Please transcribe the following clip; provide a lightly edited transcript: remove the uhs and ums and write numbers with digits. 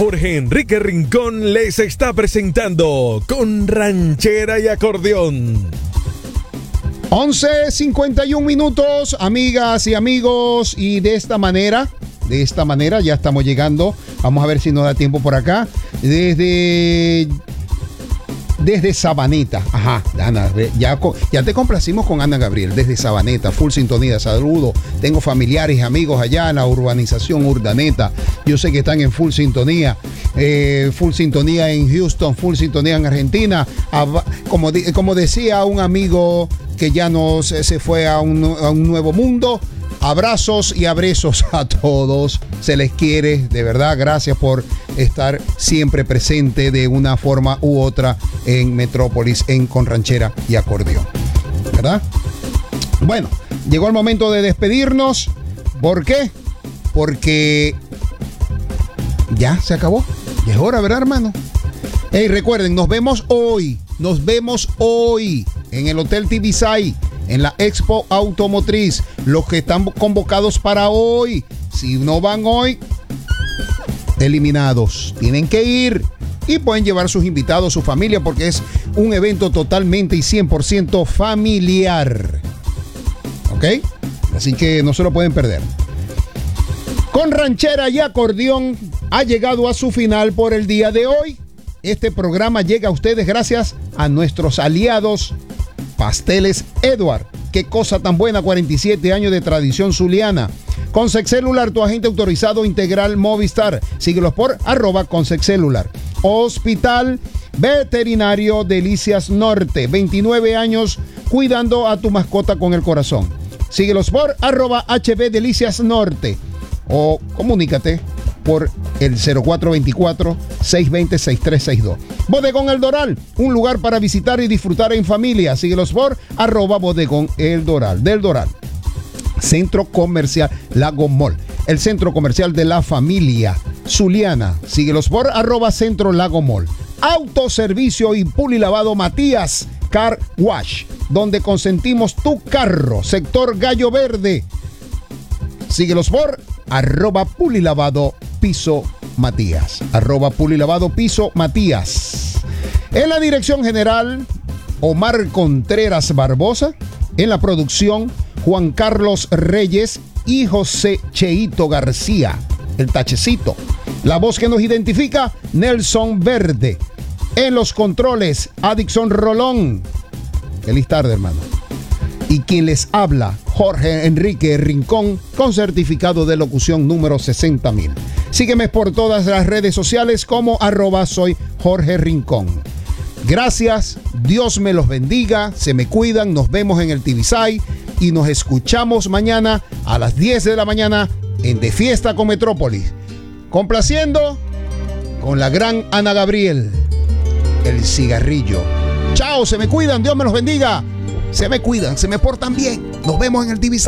Jorge Enrique Rincón les está presentando Con Ranchera y Acordeón. 11:51 minutos, amigas y amigos, y de esta manera ya estamos llegando. Vamos a ver si nos da tiempo por acá. Desde Sabaneta. Ajá, Ana, ya te complacimos con Ana Gabriel. Desde Sabaneta, full sintonía. Saludo. Tengo familiares y amigos allá en la urbanización Urdaneta. Yo sé que están en full sintonía. Full sintonía en Houston, full sintonía en Argentina. Como decía un amigo que ya se fue a un nuevo mundo. Abrazos y abrazos a todos. Se les quiere, de verdad. Gracias por estar siempre presente de una forma u otra en Metrópolis, Con Ranchera y Acordeón, ¿verdad? Bueno, llegó el momento de despedirnos. ¿Por qué? Porque ya se acabó. Ya es hora, ¿verdad, hermano? Hey, recuerden, nos vemos hoy en el Hotel Tibisay, en la Expo Automotriz. Los que están convocados para hoy, si no van hoy, eliminados. Tienen que ir y pueden llevar sus invitados, su familia, porque es un evento totalmente y 100% familiar. ¿Ok? Así que no se lo pueden perder. Con Ranchera y Acordeón ha llegado a su final por el día de hoy. Este programa llega a ustedes gracias a nuestros aliados Pasteles Edward. Qué cosa tan buena, 47 años de tradición zuliana. Consexcelular, tu agente autorizado integral Movistar. Síguelos por @Consexcelular. Hospital Veterinario Delicias Norte. 29 años cuidando a tu mascota con el corazón. Síguelos por @HB Delicias Norte. O comunícate por el 0424-620-6362. Bodegón El Doral, un lugar para visitar y disfrutar en familia. Síguelos por @Bodegón El Doral. Del Doral. Centro Comercial Lago Mall, el centro comercial de la familia zuliana. Síguelos por @Centro Lago Mall. Autoservicio y pulilavado Matías Car Wash, donde consentimos tu carro. Sector Gallo Verde. Síguelos por @Pulilavado Piso Matías. @Pulilavado Piso Matías. En la dirección general, Omar Contreras Barbosa. En la producción, Juan Carlos Reyes y José Cheito García, el tachecito. La voz que nos identifica, Nelson Verde. En los controles, Adixon Rolón. Feliz tarde, hermano. Y quien les habla, Jorge Enrique Rincón, con certificado de locución número 60.000. Sígueme por todas las redes sociales como @soy Jorge Rincón. Gracias, Dios me los bendiga, se me cuidan, nos vemos en el Tibisay y nos escuchamos mañana a las 10 de la mañana en De Fiesta con Metrópolis. Complaciendo con la gran Ana Gabriel, El Cigarrillo. Chao, se me cuidan, Dios me los bendiga. Se me cuidan, se me portan bien. Nos vemos en el Tibisay.